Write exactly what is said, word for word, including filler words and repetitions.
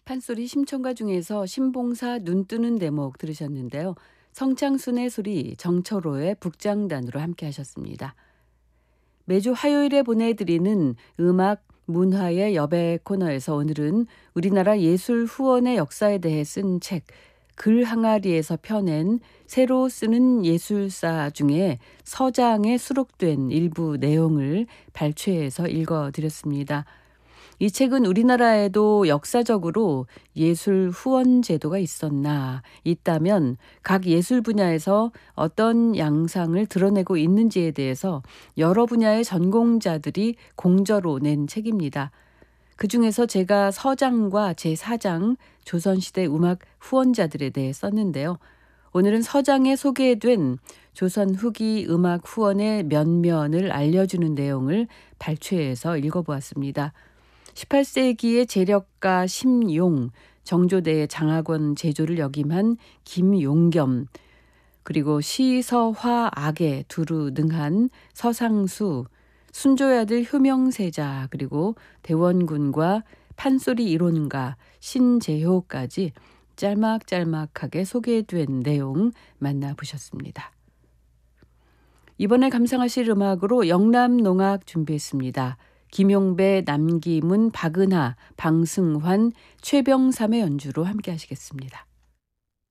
판소리 심청가 중에서 신봉사 눈뜨는 대목 들으셨는데요. 성창순의 소리, 정철호의 북장단으로 함께 하셨습니다. 매주 화요일에 보내드리는 음악 문화의 여백 코너에서 오늘은 우리나라 예술 후원의 역사에 대해 쓴 책, 글 항아리에서 펴낸 새로 쓰는 예술사 중에 서장에 수록된 일부 내용을 발췌해서 읽어드렸습니다. 이 책은 우리나라에도 역사적으로 예술 후원 제도가 있었나, 있다면 각 예술 분야에서 어떤 양상을 드러내고 있는지에 대해서 여러 분야의 전공자들이 공저로 낸 책입니다. 그중에서 제가 서장과 제사 장 조선시대 음악 후원자들에 대해 썼는데요. 오늘은 서장에 소개된 조선 후기 음악 후원의 면면을 알려주는 내용을 발췌해서 읽어보았습니다. 십팔 세기의 재력가 심용, 정조대의 장학원 제조를 역임한 김용겸, 그리고 시서화 악에 두루 능한 서상수, 순조의 아들 효명세자, 그리고 대원군과 판소리 이론가 신재효까지 짤막짤막하게 소개된 내용 만나보셨습니다. 이번에 감상하실 음악으로 영남농악 준비했습니다. 김용배, 남기문, 박은하, 방승환, 최병삼의 연주로 함께 하시겠습니다.